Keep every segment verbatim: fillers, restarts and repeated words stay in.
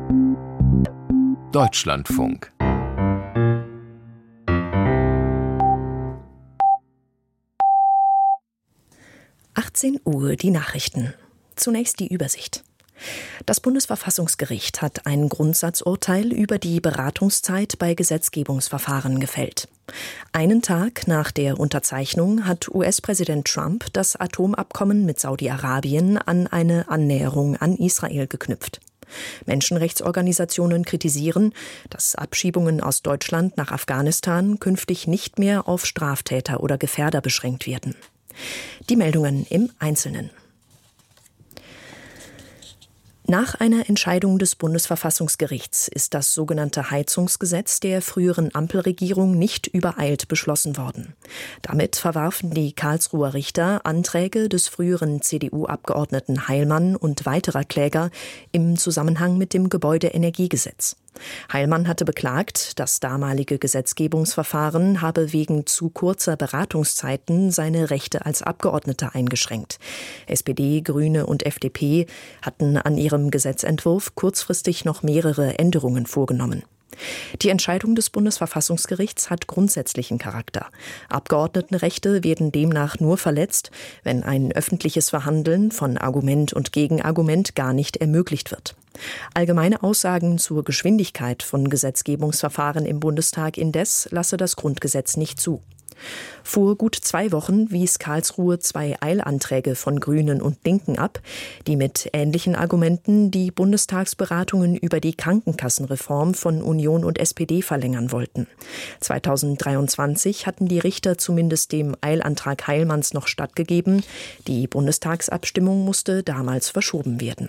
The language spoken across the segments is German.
Deutschlandfunk. achtzehn Uhr, die Nachrichten. Zunächst die Übersicht. Das Bundesverfassungsgericht hat ein Grundsatzurteil über die Beratungszeit bei Gesetzgebungsverfahren gefällt. Einen Tag nach der Unterzeichnung hat U S-Präsident Trump das Atomabkommen mit Saudi-Arabien an eine Annäherung an Israel geknüpft. Menschenrechtsorganisationen kritisieren, dass Abschiebungen aus Deutschland nach Afghanistan künftig nicht mehr auf Straftäter oder Gefährder beschränkt werden. Die Meldungen im Einzelnen. Nach einer Entscheidung des Bundesverfassungsgerichts ist das sogenannte Heizungsgesetz der früheren Ampelregierung nicht übereilt beschlossen worden. Damit verwarfen die Karlsruher Richter Anträge des früheren C D U-Abgeordneten Heilmann und weiterer Kläger im Zusammenhang mit dem Gebäudeenergiegesetz. Heilmann hatte beklagt, das damalige Gesetzgebungsverfahren habe wegen zu kurzer Beratungszeiten seine Rechte als Abgeordneter eingeschränkt. S P D, Grüne und F D P hatten an ihrem Gesetzentwurf kurzfristig noch mehrere Änderungen vorgenommen. Die Entscheidung des Bundesverfassungsgerichts hat grundsätzlichen Charakter. Abgeordnetenrechte werden demnach nur verletzt, wenn ein öffentliches Verhandeln von Argument und Gegenargument gar nicht ermöglicht wird. Allgemeine Aussagen zur Geschwindigkeit von Gesetzgebungsverfahren im Bundestag indes lasse das Grundgesetz nicht zu. Vor gut zwei Wochen wies Karlsruhe zwei Eilanträge von Grünen und Linken ab, die mit ähnlichen Argumenten die Bundestagsberatungen über die Krankenkassenreform von Union und S P D verlängern wollten. zweitausenddreiundzwanzig hatten die Richter zumindest dem Eilantrag Heilmanns noch stattgegeben. Die Bundestagsabstimmung musste damals verschoben werden.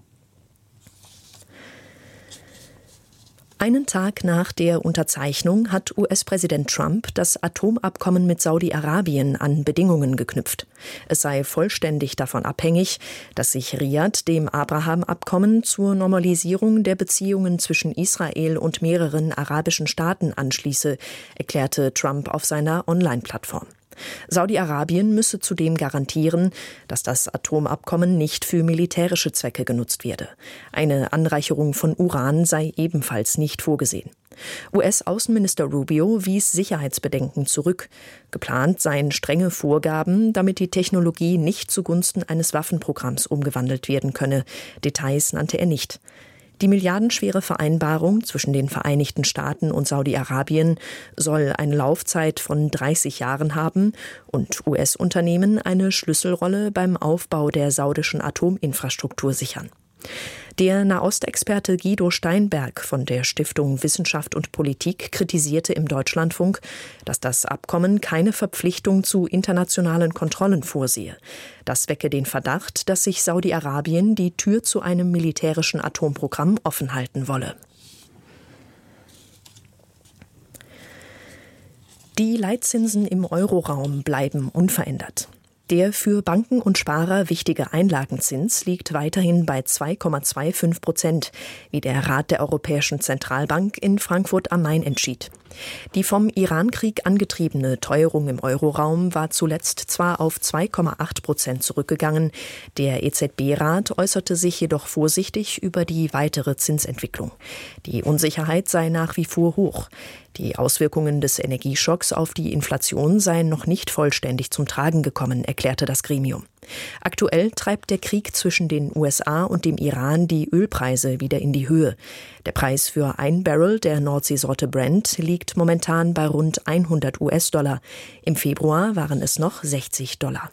Einen Tag nach der Unterzeichnung hat U S-Präsident Trump das Atomabkommen mit Saudi-Arabien an Bedingungen geknüpft. Es sei vollständig davon abhängig, dass sich Riad dem Abraham-Abkommen zur Normalisierung der Beziehungen zwischen Israel und mehreren arabischen Staaten anschließe, erklärte Trump auf seiner Online-Plattform. Saudi-Arabien müsse zudem garantieren, dass das Atomabkommen nicht für militärische Zwecke genutzt werde. Eine Anreicherung von Uran sei ebenfalls nicht vorgesehen. U S-Außenminister Rubio wies Sicherheitsbedenken zurück. Geplant seien strenge Vorgaben, damit die Technologie nicht zugunsten eines Waffenprogramms umgewandelt werden könne. Details nannte er nicht. Die milliardenschwere Vereinbarung zwischen den Vereinigten Staaten und Saudi-Arabien soll eine Laufzeit von dreißig Jahren haben und U S-Unternehmen eine Schlüsselrolle beim Aufbau der saudischen Atominfrastruktur sichern. Der Nahostexperte Guido Steinberg von der Stiftung Wissenschaft und Politik kritisierte im Deutschlandfunk, dass das Abkommen keine Verpflichtung zu internationalen Kontrollen vorsehe. Das wecke den Verdacht, dass sich Saudi-Arabien die Tür zu einem militärischen Atomprogramm offen halten wolle. Die Leitzinsen im Euroraum bleiben unverändert. Der für Banken und Sparer wichtige Einlagenzins liegt weiterhin bei zwei Komma fünfundzwanzig Prozent, wie der Rat der Europäischen Zentralbank in Frankfurt am Main entschied. Die vom Irankrieg angetriebene Teuerung im Euroraum war zuletzt zwar auf zwei Komma acht Prozent zurückgegangen, der E Z B-Rat äußerte sich jedoch vorsichtig über die weitere Zinsentwicklung. Die Unsicherheit sei nach wie vor hoch. Die Auswirkungen des Energieschocks auf die Inflation seien noch nicht vollständig zum Tragen gekommen, erklärte das Gremium. Aktuell treibt der Krieg zwischen den U S A und dem Iran die Ölpreise wieder in die Höhe. Der Preis für ein Barrel der Nordseesorte Brent liegt momentan bei rund hundert US-Dollar. Im Februar waren es noch sechzig Dollar.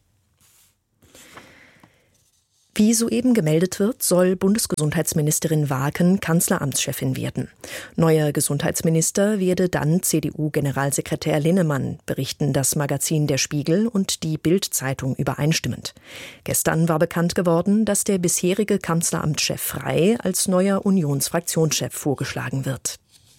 Wie soeben gemeldet wird, soll Bundesgesundheitsministerin Waaken Kanzleramtschefin werden. Neuer Gesundheitsminister werde dann C D U-Generalsekretär Linnemann, berichten das Magazin Der Spiegel und die Bild-Zeitung übereinstimmend. Gestern war bekannt geworden, dass der bisherige Kanzleramtschef Frey als neuer Unionsfraktionschef vorgeschlagen wird.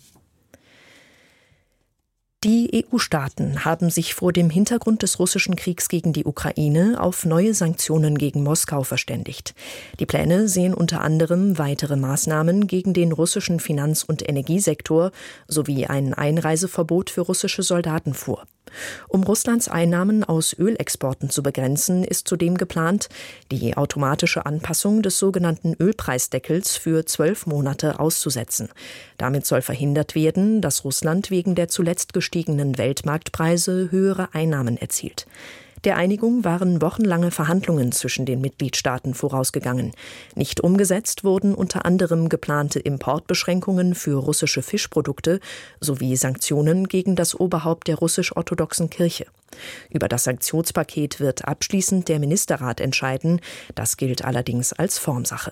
Die E U-Staaten haben sich vor dem Hintergrund des russischen Kriegs gegen die Ukraine auf neue Sanktionen gegen Moskau verständigt. Die Pläne sehen unter anderem weitere Maßnahmen gegen den russischen Finanz- und Energiesektor sowie ein Einreiseverbot für russische Soldaten vor. Um Russlands Einnahmen aus Ölexporten zu begrenzen, ist zudem geplant, die automatische Anpassung des sogenannten Ölpreisdeckels für zwölf Monate auszusetzen. Damit soll verhindert werden, dass Russland wegen der zuletzt gestiegenen Weltmarktpreise höhere Einnahmen erzielt. Der Einigung waren wochenlange Verhandlungen zwischen den Mitgliedstaaten vorausgegangen. Nicht umgesetzt wurden unter anderem geplante Importbeschränkungen für russische Fischprodukte sowie Sanktionen gegen das Oberhaupt der russisch-orthodoxen Kirche. Über das Sanktionspaket wird abschließend der Ministerrat entscheiden. Das gilt allerdings als Formsache.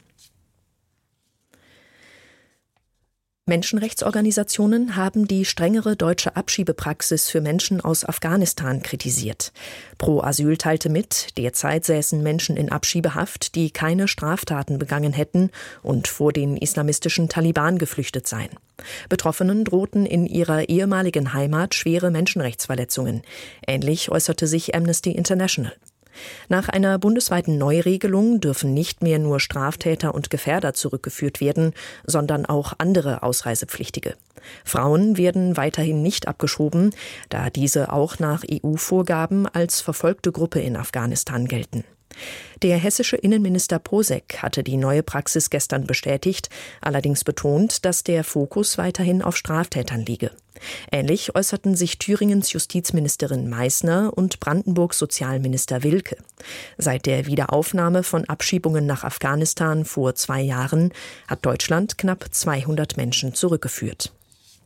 Menschenrechtsorganisationen haben die strengere deutsche Abschiebepraxis für Menschen aus Afghanistan kritisiert. Pro Asyl teilte mit, derzeit säßen Menschen in Abschiebehaft, die keine Straftaten begangen hätten und vor den islamistischen Taliban geflüchtet seien. Betroffenen drohten in ihrer ehemaligen Heimat schwere Menschenrechtsverletzungen. Ähnlich äußerte sich Amnesty International. Nach einer bundesweiten Neuregelung dürfen nicht mehr nur Straftäter und Gefährder zurückgeführt werden, sondern auch andere Ausreisepflichtige. Frauen werden weiterhin nicht abgeschoben, da diese auch nach E U-Vorgaben als verfolgte Gruppe in Afghanistan gelten. Der hessische Innenminister Posek hatte die neue Praxis gestern bestätigt, allerdings betont, dass der Fokus weiterhin auf Straftätern liege. Ähnlich äußerten sich Thüringens Justizministerin Meissner und Brandenburgs Sozialminister Wilke. Seit der Wiederaufnahme von Abschiebungen nach Afghanistan vor zwei Jahren hat Deutschland knapp zweihundert Menschen zurückgeführt.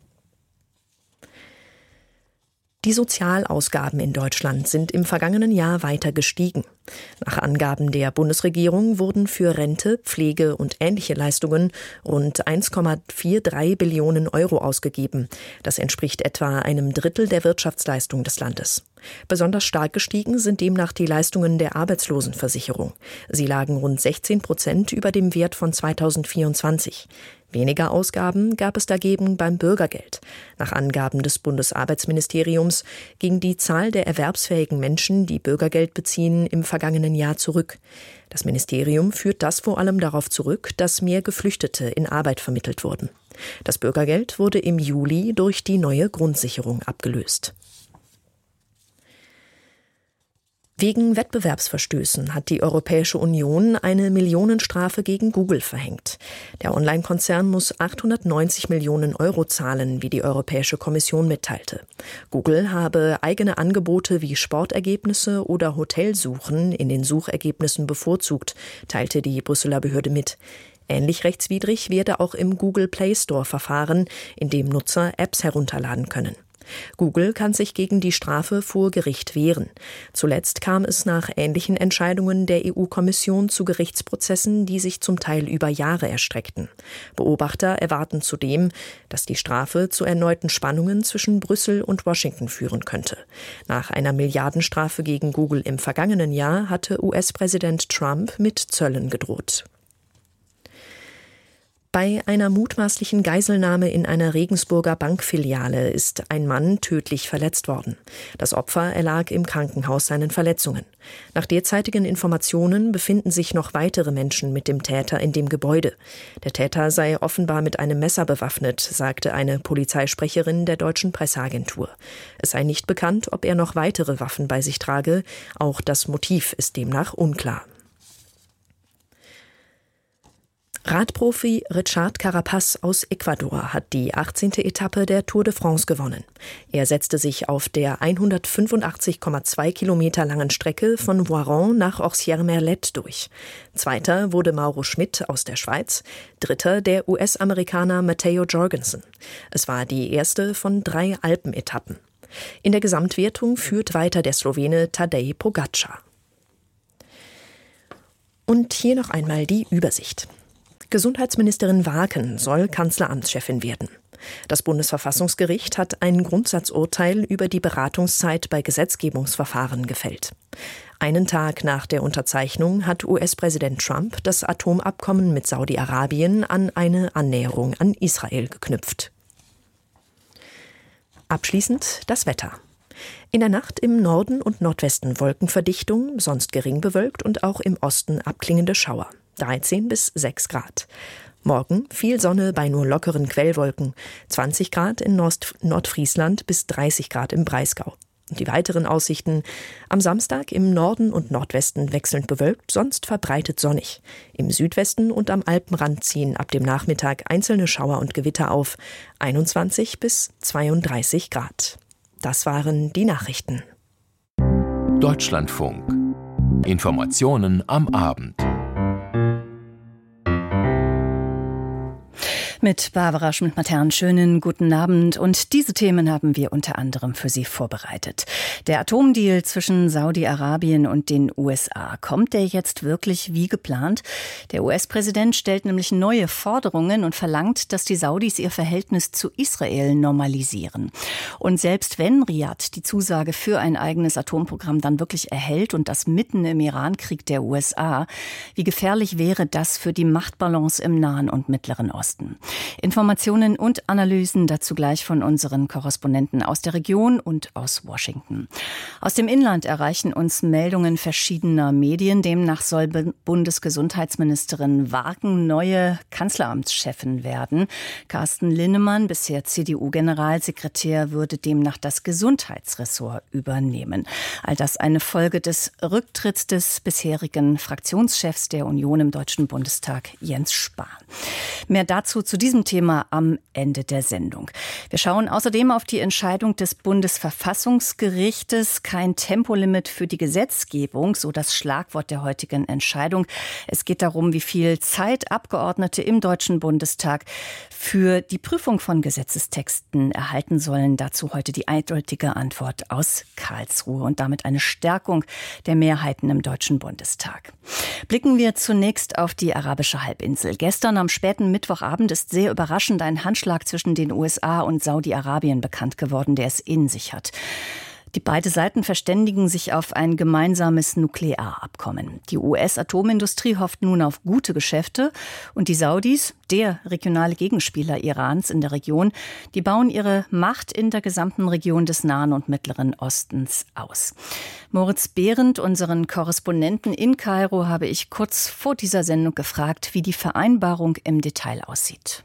Die Sozialausgaben in Deutschland sind im vergangenen Jahr weiter gestiegen. Nach Angaben der Bundesregierung wurden für Rente, Pflege und ähnliche Leistungen rund eins Komma dreiundvierzig Billionen Euro ausgegeben. Das entspricht etwa einem Drittel der Wirtschaftsleistung des Landes. Besonders stark gestiegen sind demnach die Leistungen der Arbeitslosenversicherung. Sie lagen rund sechzehn Prozent über dem Wert von zweitausendvierundzwanzig. Weniger Ausgaben gab es dagegen beim Bürgergeld. Nach Angaben des Bundesarbeitsministeriums ging die Zahl der erwerbsfähigen Menschen, die Bürgergeld beziehen, im vergangenen Jahr zurück. Das Ministerium führt das vor allem darauf zurück, dass mehr Geflüchtete in Arbeit vermittelt wurden. Das Bürgergeld wurde im Juli durch die neue Grundsicherung abgelöst. Wegen Wettbewerbsverstößen hat die Europäische Union eine Millionenstrafe gegen Google verhängt. Der Online-Konzern muss achthundertneunzig Millionen Euro zahlen, wie die Europäische Kommission mitteilte. Google habe eigene Angebote wie Sportergebnisse oder Hotelsuchen in den Suchergebnissen bevorzugt, teilte die Brüsseler Behörde mit. Ähnlich rechtswidrig werde auch im Google Play Store verfahren, in dem Nutzer Apps herunterladen können. Google kann sich gegen die Strafe vor Gericht wehren. Zuletzt kam es nach ähnlichen Entscheidungen der E U-Kommission zu Gerichtsprozessen, die sich zum Teil über Jahre erstreckten. Beobachter erwarten zudem, dass die Strafe zu erneuten Spannungen zwischen Brüssel und Washington führen könnte. Nach einer Milliardenstrafe gegen Google im vergangenen Jahr hatte U S-Präsident Trump mit Zöllen gedroht. Bei einer mutmaßlichen Geiselnahme in einer Regensburger Bankfiliale ist ein Mann tödlich verletzt worden. Das Opfer erlag im Krankenhaus seinen Verletzungen. Nach derzeitigen Informationen befinden sich noch weitere Menschen mit dem Täter in dem Gebäude. Der Täter sei offenbar mit einem Messer bewaffnet, sagte eine Polizeisprecherin der deutschen Presseagentur. Es sei nicht bekannt, ob er noch weitere Waffen bei sich trage. Auch das Motiv ist demnach unklar. Radprofi Richard Carapaz aus Ecuador hat die achtzehnte Etappe der Tour de France gewonnen. Er setzte sich auf der hundertfünfundachtzig Komma zwei Kilometer langen Strecke von Voiron nach Orsières-Merlette durch. Zweiter wurde Mauro Schmid aus der Schweiz, dritter der U S-Amerikaner Matteo Jorgensen. Es war die erste von drei Alpenetappen. In der Gesamtwertung führt weiter der Slowene Tadej Pogačar. Und hier noch einmal die Übersicht. Gesundheitsministerin Waaken soll Kanzleramtschefin werden. Das Bundesverfassungsgericht hat ein Grundsatzurteil über die Beratungszeit bei Gesetzgebungsverfahren gefällt. Einen Tag nach der Unterzeichnung hat U S-Präsident Trump das Atomabkommen mit Saudi-Arabien an eine Annäherung an Israel geknüpft. Abschließend das Wetter. In der Nacht im Norden und Nordwesten Wolkenverdichtung, sonst gering bewölkt und auch im Osten abklingende Schauer. dreizehn bis sechs Grad. Morgen viel Sonne bei nur lockeren Quellwolken. zwanzig Grad in Nord- Nordfriesland bis dreißig Grad im Breisgau. Die weiteren Aussichten: am Samstag im Norden und Nordwesten wechselnd bewölkt, sonst verbreitet sonnig. Im Südwesten und am Alpenrand ziehen ab dem Nachmittag einzelne Schauer und Gewitter auf. einundzwanzig bis zweiunddreißig Grad. Das waren die Nachrichten. Deutschlandfunk. Informationen am Abend. Mit Barbara Schmidt-Matern, schönen guten Abend. Und diese Themen haben wir unter anderem für Sie vorbereitet. Der Atomdeal zwischen Saudi-Arabien und den U S A, kommt der jetzt wirklich wie geplant? Der U S-Präsident stellt nämlich neue Forderungen und verlangt, dass die Saudis ihr Verhältnis zu Israel normalisieren. Und selbst wenn Riad die Zusage für ein eigenes Atomprogramm dann wirklich erhält und das mitten im Irankrieg der U S A, wie gefährlich wäre das für die Machtbalance im Nahen und Mittleren Osten? Informationen und Analysen dazu gleich von unseren Korrespondenten aus der Region und aus Washington. Aus dem Inland erreichen uns Meldungen verschiedener Medien. Demnach soll Bundesgesundheitsministerin Warken neue Kanzleramtschefin werden. Carsten Linnemann, bisher C D U-Generalsekretär, würde demnach das Gesundheitsressort übernehmen. All das eine Folge des Rücktritts des bisherigen Fraktionschefs der Union im Deutschen Bundestag, Jens Spahn. Mehr dazu zu diesem Thema am Ende der Sendung. Wir schauen außerdem auf die Entscheidung des Bundesverfassungsgerichtes. Kein Tempolimit für die Gesetzgebung, so das Schlagwort der heutigen Entscheidung. Es geht darum, wie viel Zeit Abgeordnete im Deutschen Bundestag für die Prüfung von Gesetzestexten erhalten sollen. Dazu heute die eindeutige Antwort aus Karlsruhe und damit eine Stärkung der Mehrheiten im Deutschen Bundestag. Blicken wir zunächst auf die arabische Halbinsel. Gestern am späten Mittwochabend ist sehr überraschend ein Handschlag zwischen den U S A und Saudi-Arabien bekannt geworden, der es in sich hat. Die beiden Seiten verständigen sich auf ein gemeinsames Nuklearabkommen. Die U S-Atomindustrie hofft nun auf gute Geschäfte und die Saudis, der regionale Gegenspieler Irans in der Region, die bauen ihre Macht in der gesamten Region des Nahen und Mittleren Ostens aus. Moritz Behrendt, unseren Korrespondenten in Kairo, habe ich kurz vor dieser Sendung gefragt, wie die Vereinbarung im Detail aussieht.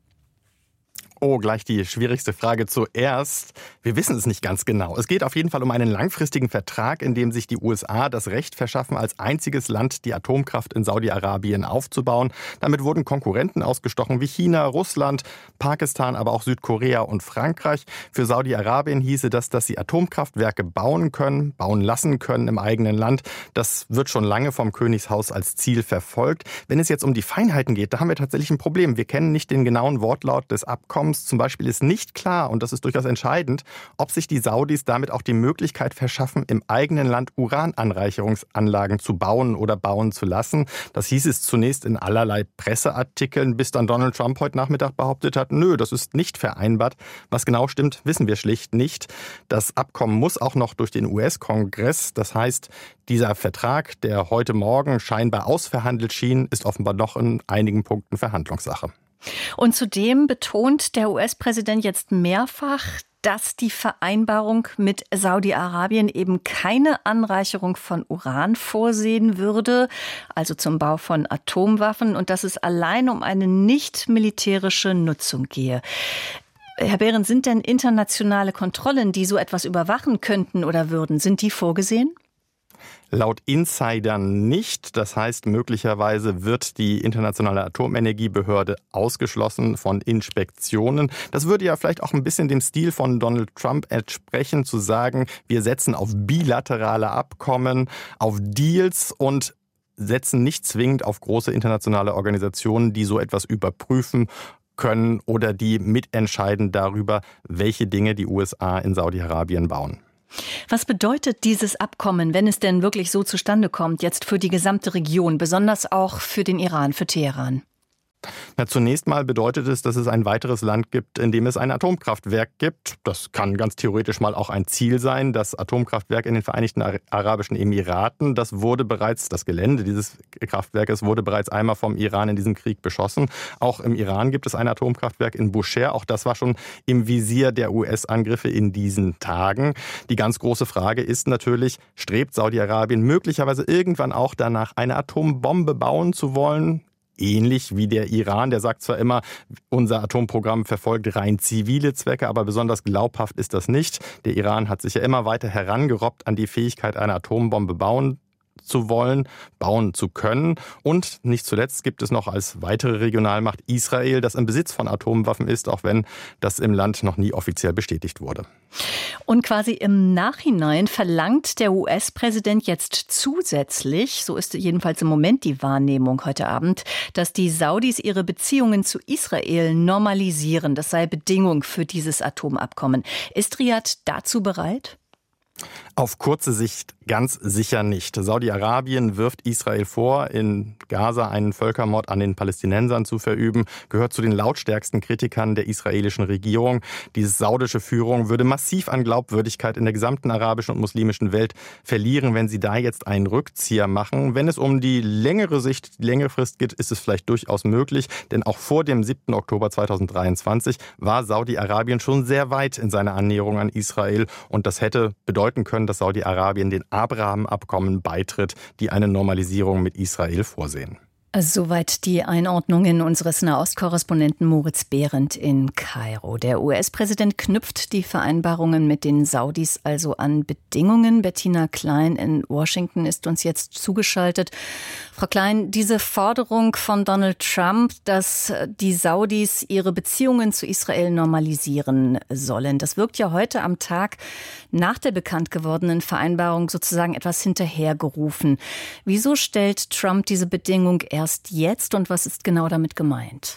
Oh, gleich die schwierigste Frage zuerst. Wir wissen es nicht ganz genau. Es geht auf jeden Fall um einen langfristigen Vertrag, in dem sich die U S A das Recht verschaffen, als einziges Land die Atomkraft in Saudi-Arabien aufzubauen. Damit wurden Konkurrenten ausgestochen wie China, Russland, Pakistan, aber auch Südkorea und Frankreich. Für Saudi-Arabien hieße das, dass sie Atomkraftwerke bauen können, bauen lassen können im eigenen Land. Das wird schon lange vom Königshaus als Ziel verfolgt. Wenn es jetzt um die Feinheiten geht, da haben wir tatsächlich ein Problem. Wir kennen nicht den genauen Wortlaut des Abkommens. Zum Beispiel ist nicht klar, und das ist durchaus entscheidend, ob sich die Saudis damit auch die Möglichkeit verschaffen, im eigenen Land Urananreicherungsanlagen zu bauen oder bauen zu lassen. Das hieß es zunächst in allerlei Presseartikeln, bis dann Donald Trump heute Nachmittag behauptet hat, nö, das ist nicht vereinbart. Was genau stimmt, wissen wir schlicht nicht. Das Abkommen muss auch noch durch den U S-Kongress. Das heißt, dieser Vertrag, der heute Morgen scheinbar ausverhandelt schien, ist offenbar noch in einigen Punkten Verhandlungssache. Und zudem betont der U S-Präsident jetzt mehrfach, dass die Vereinbarung mit Saudi-Arabien eben keine Anreicherung von Uran vorsehen würde, also zum Bau von Atomwaffen, und dass es allein um eine nicht militärische Nutzung gehe. Herr Behrendt, sind denn internationale Kontrollen, die so etwas überwachen könnten oder würden, sind die vorgesehen? Laut Insidern nicht. Das heißt, möglicherweise wird die Internationale Atomenergiebehörde ausgeschlossen von Inspektionen. Das würde ja vielleicht auch ein bisschen dem Stil von Donald Trump entsprechen, zu sagen, wir setzen auf bilaterale Abkommen, auf Deals und setzen nicht zwingend auf große internationale Organisationen, die so etwas überprüfen können oder die mitentscheiden darüber, welche Dinge die U S A in Saudi-Arabien bauen. Was bedeutet dieses Abkommen, wenn es denn wirklich so zustande kommt, jetzt für die gesamte Region, besonders auch für den Iran, für Teheran? Na, zunächst mal bedeutet es, dass es ein weiteres Land gibt, in dem es ein Atomkraftwerk gibt. Das kann ganz theoretisch mal auch ein Ziel sein. Das Atomkraftwerk in den Vereinigten Arabischen Emiraten, das wurde bereits, das Gelände dieses Kraftwerkes wurde bereits einmal vom Iran in diesem Krieg beschossen. Auch im Iran gibt es ein Atomkraftwerk in Bushehr. Auch das war schon im Visier der U S-Angriffe in diesen Tagen. Die ganz große Frage ist natürlich, strebt Saudi-Arabien möglicherweise irgendwann auch danach, eine Atombombe bauen zu wollen? ähnlich wie der Iran. Der sagt zwar immer, unser Atomprogramm verfolgt rein zivile Zwecke, aber besonders glaubhaft ist das nicht. Der Iran hat sich ja immer weiter herangerobbt an die Fähigkeit, eine Atombombe bauen zu wollen, bauen zu können. Und nicht zuletzt gibt es noch als weitere Regionalmacht Israel, das im Besitz von Atomwaffen ist, auch wenn das im Land noch nie offiziell bestätigt wurde. Und quasi im Nachhinein verlangt der U S-Präsident jetzt zusätzlich, so ist jedenfalls im Moment die Wahrnehmung heute Abend, dass die Saudis ihre Beziehungen zu Israel normalisieren. Das sei Bedingung für dieses Atomabkommen. Ist Riad dazu bereit? Auf kurze Sicht ganz sicher nicht. Saudi-Arabien wirft Israel vor, in Gaza einen Völkermord an den Palästinensern zu verüben, gehört zu den lautstärksten Kritikern der israelischen Regierung. Diese saudische Führung würde massiv an Glaubwürdigkeit in der gesamten arabischen und muslimischen Welt verlieren, wenn sie da jetzt einen Rückzieher machen. Wenn es um die längere Sicht, die längere Frist geht, ist es vielleicht durchaus möglich, denn auch vor dem siebten Oktober zweitausenddreiundzwanzig war Saudi-Arabien schon sehr weit in seiner Annäherung an Israel und das hätte bedeuten können, dass Saudi-Arabien den Abraham-Abkommen beitritt, die eine Normalisierung mit Israel vorsehen. Soweit die Einordnungen unseres Nahostkorrespondenten Moritz Behrendt in Kairo. Der U S-Präsident knüpft die Vereinbarungen mit den Saudis also an Bedingungen. Bettina Klein in Washington ist uns jetzt zugeschaltet. Frau Klein, diese Forderung von Donald Trump, dass die Saudis ihre Beziehungen zu Israel normalisieren sollen, das wirkt ja heute am Tag nach der bekannt gewordenen Vereinbarung sozusagen etwas hinterhergerufen. Wieso stellt Trump diese Bedingung erst jetzt und was ist genau damit gemeint?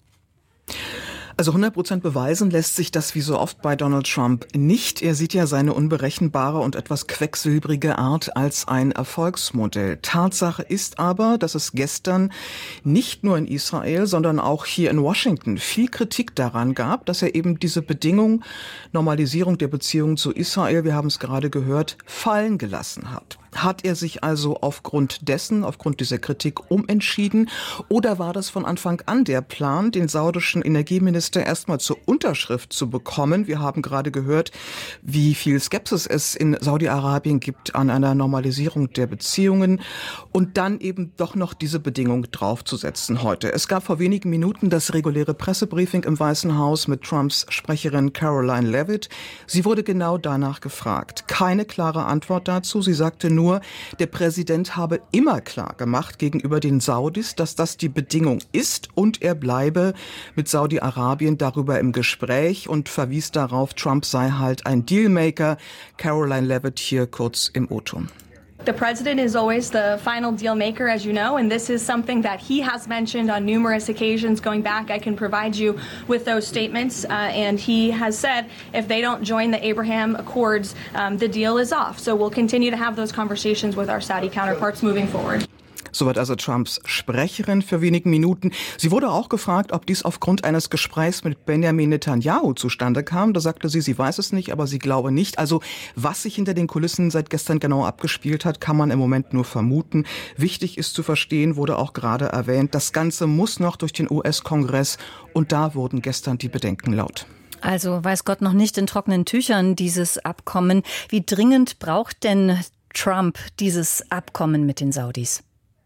Also hundert Prozent beweisen lässt sich das wie so oft bei Donald Trump nicht. Er sieht ja seine unberechenbare und etwas quecksilbrige Art als ein Erfolgsmodell. Tatsache ist aber, dass es gestern nicht nur in Israel, sondern auch hier in Washington viel Kritik daran gab, dass er eben diese Bedingung Normalisierung der Beziehungen zu Israel, wir haben es gerade gehört, fallen gelassen hat. Hat er sich also aufgrund dessen, aufgrund dieser Kritik umentschieden oder war das von Anfang an der Plan, den saudischen Energieminister erstmal zur Unterschrift zu bekommen? Wir haben gerade gehört, wie viel Skepsis es in Saudi-Arabien gibt an einer Normalisierung der Beziehungen und dann eben doch noch diese Bedingung draufzusetzen heute. Es gab vor wenigen Minuten das reguläre Pressebriefing im Weißen Haus mit Trumps Sprecherin Caroline Leavitt. Sie wurde genau danach gefragt. Keine klare Antwort dazu. Sie sagte nur, Nur, der Präsident habe immer klar gemacht gegenüber den Saudis, dass das die Bedingung ist und er bleibe mit Saudi-Arabien darüber im Gespräch und verwies darauf, Trump sei halt ein Dealmaker. Caroline Leavitt hier kurz im O-Ton. The president is always the final deal maker, as you know, and this is something that he has mentioned on numerous occasions going back. I can provide you with those statements, uh, and he has said if they don't join the Abraham Accords, um, the deal is off. So we'll continue to have those conversations with our Saudi counterparts moving forward. Soweit also Trumps Sprecherin für wenige Minuten. Sie wurde auch gefragt, ob dies aufgrund eines Gesprächs mit Benjamin Netanyahu zustande kam. Da sagte sie, sie weiß es nicht, aber sie glaube nicht. Also was sich hinter den Kulissen seit gestern genau abgespielt hat, kann man im Moment nur vermuten. Wichtig ist zu verstehen, wurde auch gerade erwähnt, das Ganze muss noch durch den U S-Kongress und da wurden gestern die Bedenken laut. Also weiß Gott noch nicht in trockenen Tüchern dieses Abkommen. Wie dringend braucht denn Trump dieses Abkommen mit den Saudis?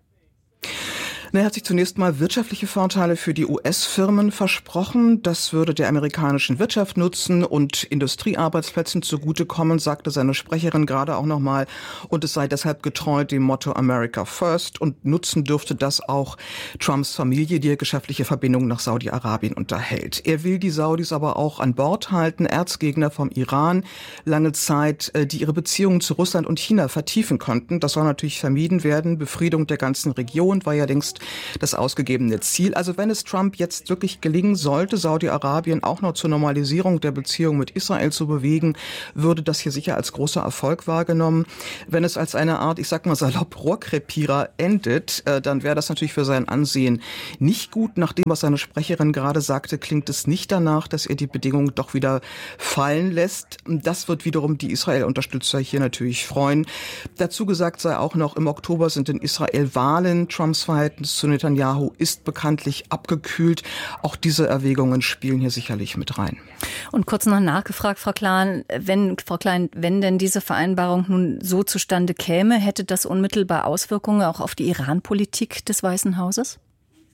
Er hat sich zunächst mal wirtschaftliche Vorteile für die U S-Firmen versprochen. Das würde der amerikanischen Wirtschaft nutzen und Industriearbeitsplätzen zugutekommen, sagte seine Sprecherin gerade auch nochmal. Und es sei deshalb getreu dem Motto America First. Und nutzen dürfte das auch Trumps Familie, die geschäftliche Verbindungen nach Saudi-Arabien unterhält. Er will die Saudis aber auch an Bord halten, Erzgegner vom Iran, lange Zeit, die ihre Beziehungen zu Russland und China vertiefen konnten. Das soll natürlich vermieden werden. Befriedung der ganzen Region war ja längst das ausgegebene Ziel. Also wenn es Trump jetzt wirklich gelingen sollte, Saudi-Arabien auch noch zur Normalisierung der Beziehung mit Israel zu bewegen, würde das hier sicher als großer Erfolg wahrgenommen. Wenn es als eine Art, ich sag mal salopp, Rohrkrepierer endet, äh, dann wäre das natürlich für sein Ansehen nicht gut. Nach dem, was seine Sprecherin gerade sagte, klingt es nicht danach, dass er die Bedingungen doch wieder fallen lässt. Das wird wiederum die Israel-Unterstützer hier natürlich freuen. Dazu gesagt sei auch noch, im Oktober sind in Israel Wahlen. Trumps Verhältnis zu Netanyahu ist bekanntlich abgekühlt. Auch diese Erwägungen spielen hier sicherlich mit rein. Und kurz noch nachgefragt, Frau Klein, wenn, Frau Klein, wenn denn diese Vereinbarung nun so zustande käme, hätte das unmittelbar Auswirkungen auch auf die Iran-Politik des Weißen Hauses?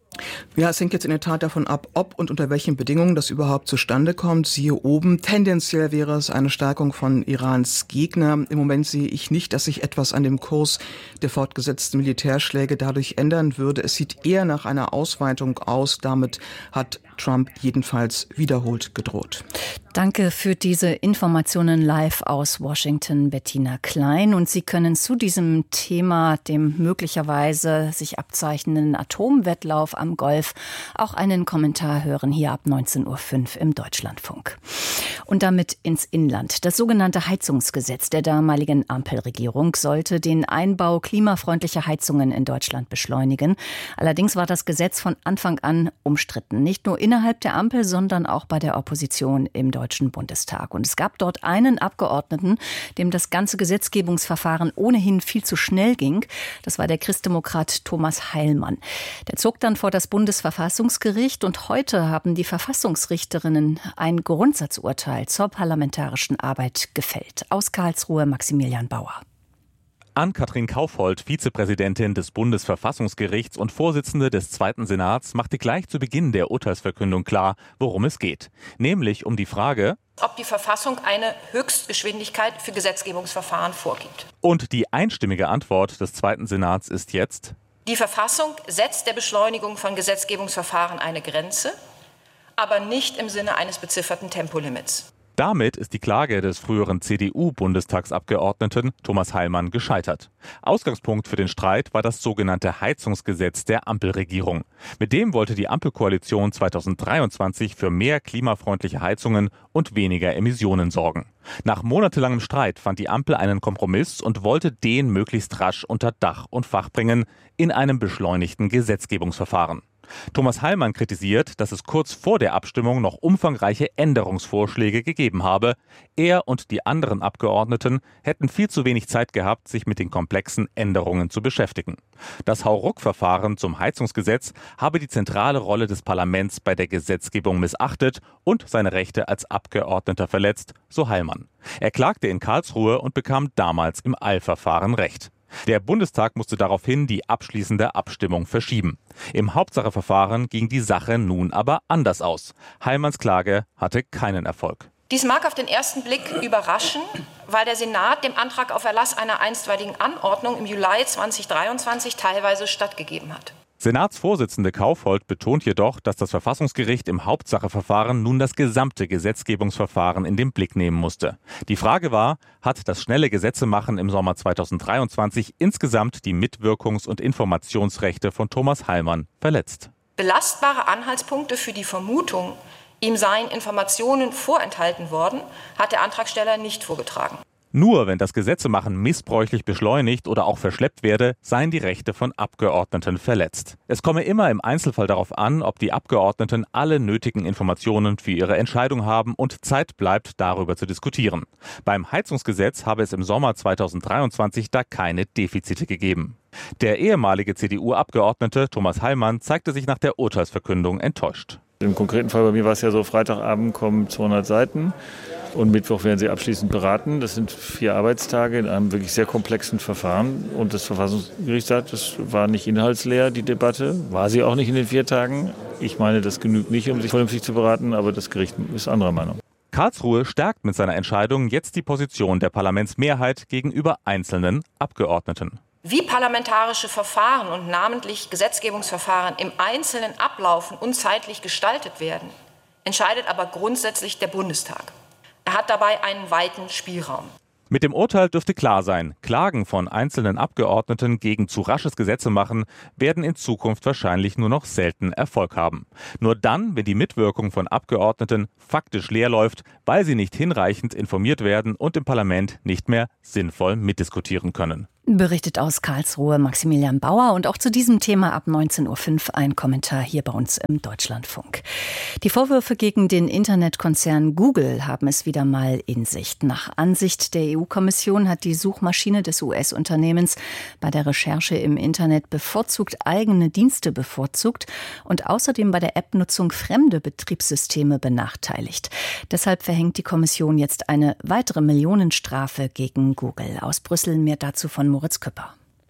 Ja, es hängt jetzt in der Tat davon ab, ob und unter welchen Bedingungen das überhaupt zustande kommt. Siehe oben, tendenziell wäre es eine Stärkung von Irans Gegner. Im Moment sehe ich nicht, dass sich etwas an dem Kurs der fortgesetzten Militärschläge dadurch ändern würde. Es sieht eher nach einer Ausweitung aus. Damit hat Trump jedenfalls wiederholt gedroht. Danke für diese Informationen live aus Washington, Bettina Klein. Und Sie können zu diesem Thema, dem möglicherweise sich abzeichnenden Atomwettlauf am Golf, auch einen Kommentar hören, hier ab neunzehn Uhr fünf im Deutschlandfunk. Und damit ins Inland. Das sogenannte Heizungsgesetz der damaligen Ampelregierung sollte den Einbau klimafreundlicher Heizungen in Deutschland beschleunigen. Allerdings war das Gesetz von Anfang an umstritten. Nicht nur innerhalb der Ampel, sondern auch bei der Opposition im Deutschen Bundestag. Und es gab dort einen Abgeordneten, dem das ganze Gesetzgebungsverfahren ohnehin viel zu schnell ging. Das war der Christdemokrat Thomas Heilmann. Der zog dann vor das Bundesverfassungsgericht und heute haben die Verfassungsrichterinnen ein Grundsatzurteil zur parlamentarischen Arbeit gefällt. Aus Karlsruhe Maximilian Bauer. Ann-Kathrin Kaufhold, Vizepräsidentin des Bundesverfassungsgerichts und Vorsitzende des Zweiten Senats, machte gleich zu Beginn der Urteilsverkündung klar, worum es geht. Nämlich um die Frage, ob die Verfassung eine Höchstgeschwindigkeit für Gesetzgebungsverfahren vorgibt. Und die einstimmige Antwort des Zweiten Senats ist jetzt: Die Verfassung setzt der Beschleunigung von Gesetzgebungsverfahren eine Grenze, aber nicht im Sinne eines bezifferten Tempolimits. Damit ist die Klage des früheren C D U-Bundestagsabgeordneten Thomas Heilmann gescheitert. Ausgangspunkt für den Streit war das sogenannte Heizungsgesetz der Ampelregierung. Mit dem wollte die Ampelkoalition zweitausenddreiundzwanzig für mehr klimafreundliche Heizungen und weniger Emissionen sorgen. Nach monatelangem Streit fand die Ampel einen Kompromiss und wollte den möglichst rasch unter Dach und Fach bringen in einem beschleunigten Gesetzgebungsverfahren. Thomas Heilmann kritisiert, dass es kurz vor der Abstimmung noch umfangreiche Änderungsvorschläge gegeben habe. Er und die anderen Abgeordneten hätten viel zu wenig Zeit gehabt, sich mit den komplexen Änderungen zu beschäftigen. Das Hauruck-Verfahren zum Heizungsgesetz habe die zentrale Rolle des Parlaments bei der Gesetzgebung missachtet und seine Rechte als Abgeordneter verletzt, so Heilmann. Er klagte in Karlsruhe und bekam damals im Eilverfahren Recht. Der Bundestag musste daraufhin die abschließende Abstimmung verschieben. Im Hauptsacheverfahren ging die Sache nun aber anders aus. Heilmanns Klage hatte keinen Erfolg. Dies mag auf den ersten Blick überraschen, weil der Senat dem Antrag auf Erlass einer einstweiligen Anordnung im Juli zweitausenddreiundzwanzig teilweise stattgegeben hat. Senatsvorsitzende Kaufhold betont jedoch, dass das Verfassungsgericht im Hauptsacheverfahren nun das gesamte Gesetzgebungsverfahren in den Blick nehmen musste. Die Frage war, hat das schnelle Gesetzemachen im Sommer zweitausenddreiundzwanzig insgesamt die Mitwirkungs- und Informationsrechte von Thomas Heilmann verletzt? Belastbare Anhaltspunkte für die Vermutung, ihm seien Informationen vorenthalten worden, hat der Antragsteller nicht vorgetragen. Nur wenn das Gesetzemachen missbräuchlich beschleunigt oder auch verschleppt werde, seien die Rechte von Abgeordneten verletzt. Es komme immer im Einzelfall darauf an, ob die Abgeordneten alle nötigen Informationen für ihre Entscheidung haben und Zeit bleibt, darüber zu diskutieren. Beim Heizungsgesetz habe es im Sommer zweitausenddreiundzwanzig da keine Defizite gegeben. Der ehemalige C D U-Abgeordnete Thomas Heilmann zeigte sich nach der Urteilsverkündung enttäuscht. Im konkreten Fall bei mir war es ja so, Freitagabend kommen zweihundert Seiten und Mittwoch werden sie abschließend beraten. Das sind vier Arbeitstage in einem wirklich sehr komplexen Verfahren. Und das Verfassungsgericht sagt, das war nicht inhaltsleer, die Debatte. War sie auch nicht in den vier Tagen. Ich meine, das genügt nicht, um sich vernünftig zu beraten, aber das Gericht ist anderer Meinung. Karlsruhe stärkt mit seiner Entscheidung jetzt die Position der Parlamentsmehrheit gegenüber einzelnen Abgeordneten. Wie parlamentarische Verfahren und namentlich Gesetzgebungsverfahren im Einzelnen ablaufen und zeitlich gestaltet werden, entscheidet aber grundsätzlich der Bundestag. Er hat dabei einen weiten Spielraum. Mit dem Urteil dürfte klar sein, Klagen von einzelnen Abgeordneten gegen zu rasches Gesetzemachen werden in Zukunft wahrscheinlich nur noch selten Erfolg haben. Nur dann, wenn die Mitwirkung von Abgeordneten faktisch leer läuft, weil sie nicht hinreichend informiert werden und im Parlament nicht mehr sinnvoll mitdiskutieren können. Berichtet aus Karlsruhe Maximilian Bauer und auch zu diesem Thema ab neunzehn Uhr fünf ein Kommentar hier bei uns im Deutschlandfunk. Die Vorwürfe gegen den Internetkonzern Google haben es wieder mal in sich. Nach Ansicht der E U-Kommission hat die Suchmaschine des U S-Unternehmens bei der Recherche im Internet bevorzugt eigene Dienste bevorzugt und außerdem bei der App-Nutzung fremde Betriebssysteme benachteiligt. Deshalb verhängt die Kommission jetzt eine weitere Millionenstrafe gegen Google. Aus Brüssel mehr dazu von Moritz Küpper.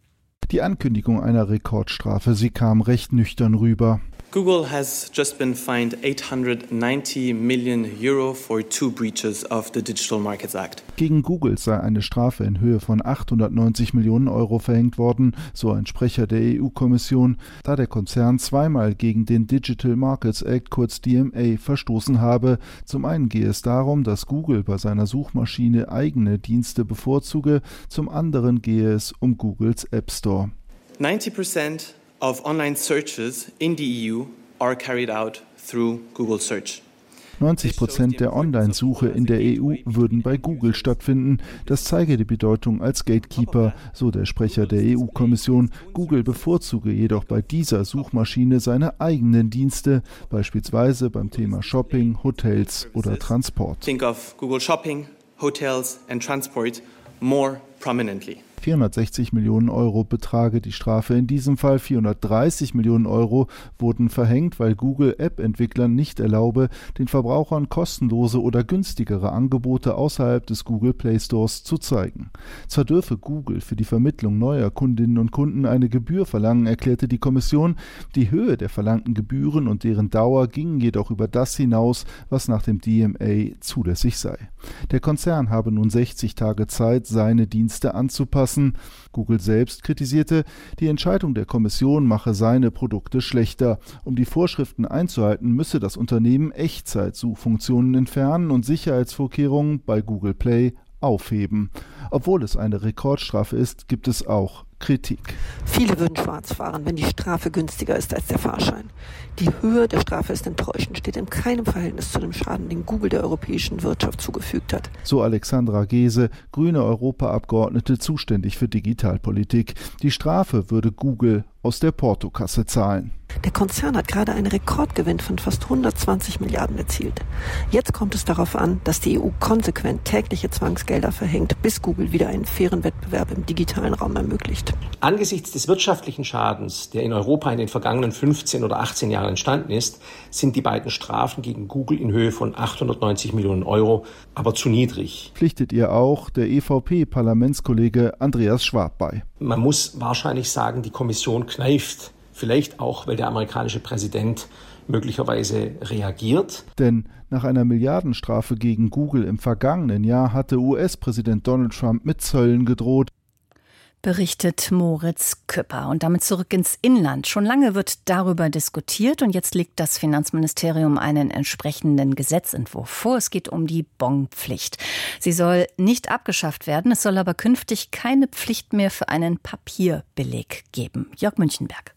Die Ankündigung einer Rekordstrafe, sie kam recht nüchtern rüber. Google has just been fined eight hundred ninety million euro for two breaches of the Digital Markets Act. Gegen Google sei eine Strafe in Höhe von achthundertneunzig Millionen Euro verhängt worden, so ein Sprecher der E U-Kommission, da der Konzern zweimal gegen den Digital Markets Act, kurz D M A, verstoßen habe. Zum einen gehe es darum, dass Google bei seiner Suchmaschine eigene Dienste bevorzuge, zum anderen gehe es um Googles App Store. ninety percent of online searches in the E U are carried out through Google Search. neunzig Prozent der Online-Suche in der E U würden bei Google stattfinden. Das zeige die Bedeutung als Gatekeeper, so der Sprecher der E U-Kommission. Google bevorzuge jedoch bei dieser Suchmaschine seine eigenen Dienste, beispielsweise beim Thema Shopping, Hotels oder Transport. Think of Google Shopping, Hotels and Transport more prominently. vierhundertsechzig Millionen Euro betrage die Strafe. In diesem Fall vierhundertdreißig Millionen Euro wurden verhängt, weil Google App-Entwicklern nicht erlaube, den Verbrauchern kostenlose oder günstigere Angebote außerhalb des Google Play Stores zu zeigen. Zwar dürfe Google für die Vermittlung neuer Kundinnen und Kunden eine Gebühr verlangen, erklärte die Kommission. Die Höhe der verlangten Gebühren und deren Dauer gingen jedoch über das hinaus, was nach dem D M A zulässig sei. Der Konzern habe nun sechzig Tage Zeit, seine Dienste anzupassen. Google selbst kritisierte, die Entscheidung der Kommission mache seine Produkte schlechter. Um die Vorschriften einzuhalten, müsse das Unternehmen Echtzeit-Suchfunktionen entfernen und Sicherheitsvorkehrungen bei Google Play aufheben. Obwohl es eine Rekordstrafe ist, gibt es auch Kritik. Viele würden schwarz fahren, wenn die Strafe günstiger ist als der Fahrschein. Die Höhe der Strafe ist enttäuschend, steht in keinem Verhältnis zu dem Schaden, den Google der europäischen Wirtschaft zugefügt hat. So Alexandra Gese, grüne Europaabgeordnete zuständig für Digitalpolitik. Die Strafe würde Google aus der Portokasse zahlen. Der Konzern hat gerade einen Rekordgewinn von fast hundertzwanzig Milliarden erzielt. Jetzt kommt es darauf an, dass die E U konsequent tägliche Zwangsgelder verhängt, bis Google wieder einen fairen Wettbewerb im digitalen Raum ermöglicht. Angesichts des wirtschaftlichen Schadens, der in Europa in den vergangenen fünfzehn oder achtzehn Jahren entstanden ist, sind die beiden Strafen gegen Google in Höhe von achthundertneunzig Millionen Euro aber zu niedrig. Pflichtet ihr auch der E V P-Parlamentskollege Andreas Schwab bei. Man muss wahrscheinlich sagen, die Kommission kneift. Vielleicht auch, weil der amerikanische Präsident möglicherweise reagiert. Denn nach einer Milliardenstrafe gegen Google im vergangenen Jahr hatte U S-Präsident Donald Trump mit Zöllen gedroht. Berichtet Moritz Küpper. Und damit zurück ins Inland. Schon lange wird darüber diskutiert und jetzt legt das Finanzministerium einen entsprechenden Gesetzentwurf vor. Es geht um die Bonpflicht. Sie soll nicht abgeschafft werden, es soll aber künftig keine Pflicht mehr für einen Papierbeleg geben. Jörg Münchenberg.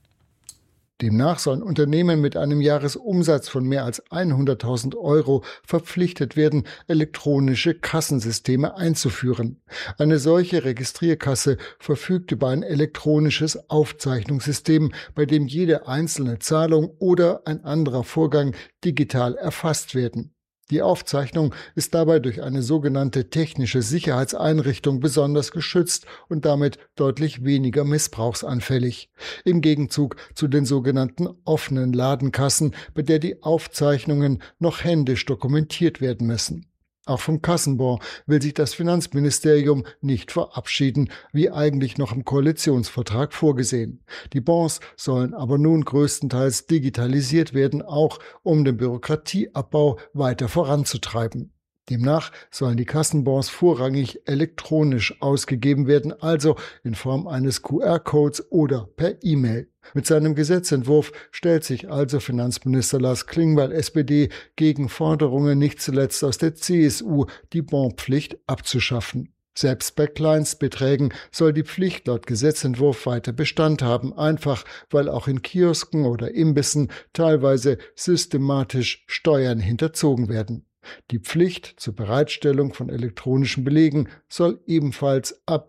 Demnach sollen Unternehmen mit einem Jahresumsatz von mehr als hunderttausend Euro verpflichtet werden, elektronische Kassensysteme einzuführen. Eine solche Registrierkasse verfügt über ein elektronisches Aufzeichnungssystem, bei dem jede einzelne Zahlung oder ein anderer Vorgang digital erfasst werden. Die Aufzeichnung ist dabei durch eine sogenannte technische Sicherheitseinrichtung besonders geschützt und damit deutlich weniger missbrauchsanfällig. Im Gegenzug zu den sogenannten offenen Ladenkassen, bei der die Aufzeichnungen noch händisch dokumentiert werden müssen. Auch vom Kassenbon will sich das Finanzministerium nicht verabschieden, wie eigentlich noch im Koalitionsvertrag vorgesehen. Die Bons sollen aber nun größtenteils digitalisiert werden, auch um den Bürokratieabbau weiter voranzutreiben. Demnach sollen die Kassenbons vorrangig elektronisch ausgegeben werden, also in Form eines Q R-Codes oder per E-Mail. Mit seinem Gesetzentwurf stellt sich also Finanzminister Lars Klingbeil, S P D, gegen Forderungen nicht zuletzt aus der C S U, die Bonpflicht abzuschaffen. Selbst bei Kleinstbeträgen soll die Pflicht laut Gesetzentwurf weiter Bestand haben, einfach weil auch in Kiosken oder Imbissen teilweise systematisch Steuern hinterzogen werden. Die Pflicht zur Bereitstellung von elektronischen Belegen soll ebenfalls ab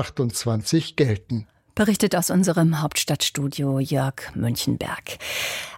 zweitausendachtundzwanzig gelten. Berichtet aus unserem Hauptstadtstudio Jörg Münchenberg.